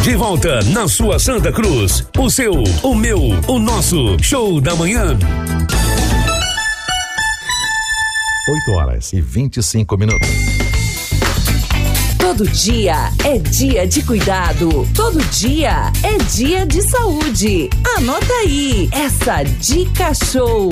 De volta na sua Santa Cruz. O seu, o meu, o nosso Show da Manhã. 8h25. Todo dia é dia de cuidado. Todo dia é dia de saúde. Anota aí essa dica show.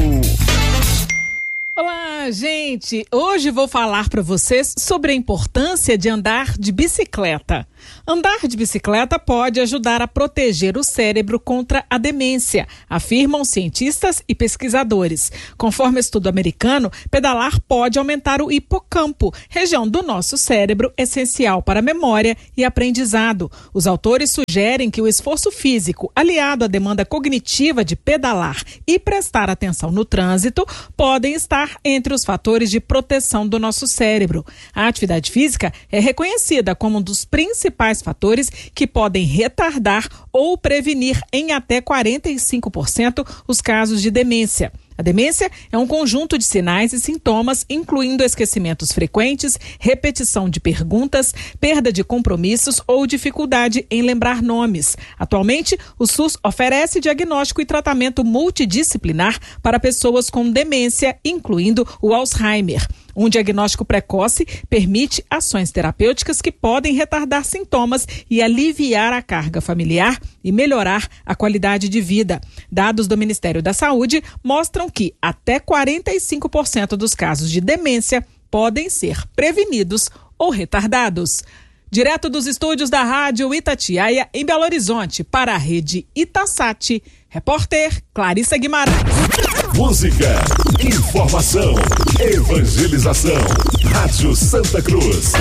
Olá, gente! Hoje vou falar para vocês sobre a importância de andar de bicicleta. Andar de bicicleta pode ajudar a proteger o cérebro contra a demência, afirmam cientistas e pesquisadores. Conforme estudo americano, pedalar pode aumentar o hipocampo, região do nosso cérebro essencial para a memória e aprendizado. Os autores sugerem que o esforço físico, aliado à demanda cognitiva de pedalar e prestar atenção no trânsito, podem estar entre os fatores de proteção do nosso cérebro. A atividade física é reconhecida como um dos principais fatores que podem retardar ou prevenir em até 45% os casos de demência. A demência é um conjunto de sinais e sintomas, incluindo esquecimentos frequentes, repetição de perguntas, perda de compromissos ou dificuldade em lembrar nomes. Atualmente, o SUS oferece diagnóstico e tratamento multidisciplinar para pessoas com demência, incluindo o Alzheimer. Um diagnóstico precoce permite ações terapêuticas que podem retardar sintomas e aliviar a carga familiar e melhorar a qualidade de vida. Dados do Ministério da Saúde mostram que até 45% dos casos de demência podem ser prevenidos ou retardados. Direto dos estúdios da Rádio Itatiaia, em Belo Horizonte, para a rede Itasat, repórter Clarissa Guimarães. Música, informação, evangelização. Rádio Santa Cruz,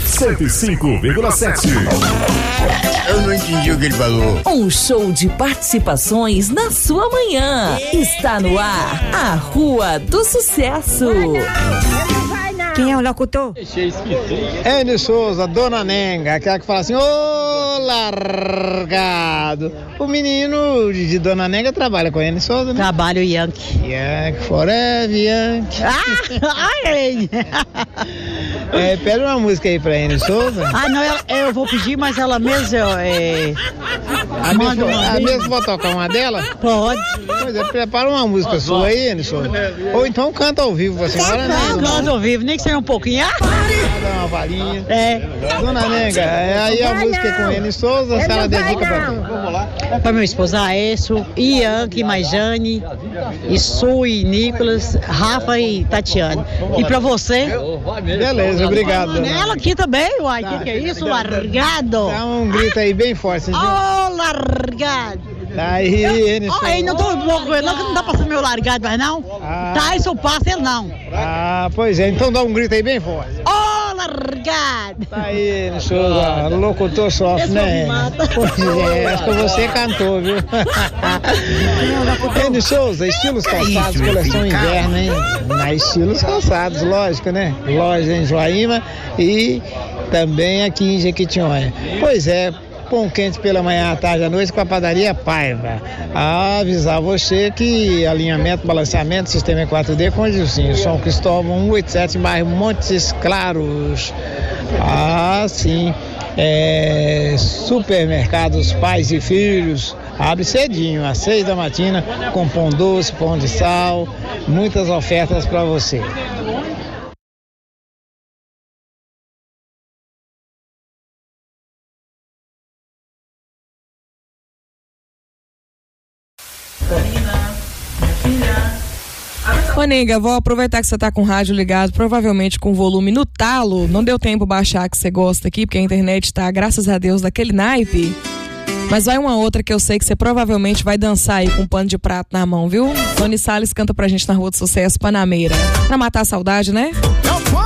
105,7. Eu não entendi o que ele falou. Um show de participações na sua manhã. Está no ar a Rua do Sucesso. Quem é o locutor? Eni Souza, Dona Nenga, aquela que fala assim, ô largado. O menino de Dona Nenga trabalha com Eni Souza, né? Trabalho Yankee. Yankee, forever Yankee. Ai! Pede uma música aí pra Eni Souza. Não, eu vou pedir, mas ela mesma A mesma vou tocar uma dela? Pode. Pois é, prepara uma música sua aí, Eni Souza. Ou então canta ao vivo, você agora Não, canta ao vivo, nem que seja um pouquinho. Dá uma varinha. Dona Nenga, aí a música com Eni Souza, a senhora dedica pra quem? Vamos lá. Pra meu esposo Aécio, Yankee, Majane, Su e Nicolas, Rafa e Tatiane. E pra você? Beleza, obrigado. Dona. Ela aqui também, uai, que é isso? Largado. Dá um grito aí bem forte. Largado. Tá aí, Eni Souza. Aí, não tô louco com ele, não, que não dá pra ser meu largado, mas não. Tá, isso eu passo, ele não. Pois é, então dá um grito aí bem forte. Largado. Tá aí, Eni Souza, locutor sofre, né? Pois é, acho que você cantou, viu? Eni Souza, estilos calçados, coleção inverno, hein? Na estilos calçados, lógico, né? Loja em Joaíma e também aqui em Jequitinhonha. Pois é. Pão quente pela manhã, à tarde, à noite com a padaria Paiva. Avisar você que alinhamento, balanceamento, sistema em 4D com Gilcinho, São Cristóvão 187, bairro Montes Claros. Sim. Supermercados Pais e Filhos. Abre cedinho, às 6 da matina, com pão doce, pão de sal, muitas ofertas para você. Ô, nega, vou aproveitar que você tá com o rádio ligado, provavelmente com o volume no talo. Não deu tempo baixar que você gosta aqui, porque a internet tá, graças a Deus, daquele naipe. Mas vai uma outra que eu sei que você provavelmente vai dançar aí com um pano de prato na mão, viu? Tony Salles canta pra gente na Rua do Sucesso, Panameira. Pra matar a saudade, né?